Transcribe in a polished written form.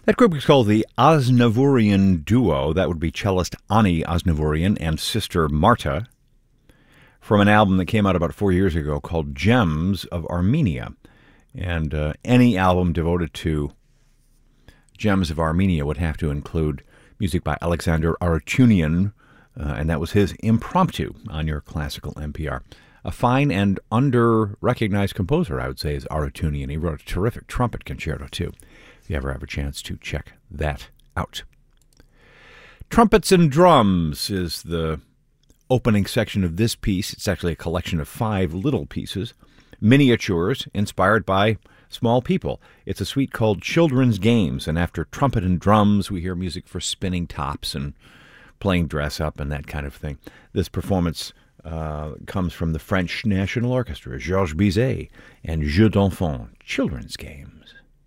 That group is called the Aznavourian Duo. That would be cellist Ani Aznavourian and sister Marta, from an album that came out about 4 years ago called Gems of Armenia. And any album devoted to Gems of Armenia would have to include music by Alexander Aratunian, and that was his Impromptu on your classical NPR. A fine and under-recognized composer, I would say, is Aratunian. He wrote a terrific trumpet concerto, too, if you ever have a chance to check that out. Trumpets and Drums is the opening section of this piece. It's actually a collection of 5 little pieces, miniatures inspired by small people. It's a suite called Children's Games, and after trumpet and drums, we hear music for spinning tops and playing dress-up and that kind of thing. This performance comes from the French National Orchestra, Georges Bizet, and Jeux d'Enfants, Children's Games.